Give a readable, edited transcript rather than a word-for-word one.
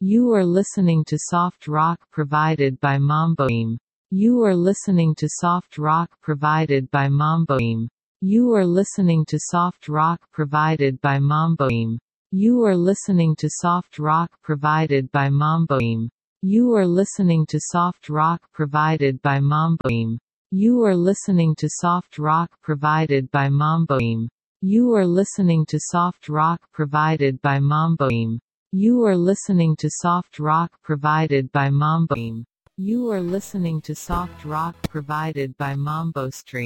You are listening to soft rock provided by Mamboim. You are listening to soft rock provided by Mamboim. You are listening to soft rock provided by Mamboim. You are listening to soft rock provided by Mamboim. You are listening to soft rock provided by Mamboim. You are listening to soft rock provided by Mamboim. You are listening to soft rock provided by Mamboim. You are listening to soft rock provided by Mamboim. You are listening to soft rock provided by MamboStream.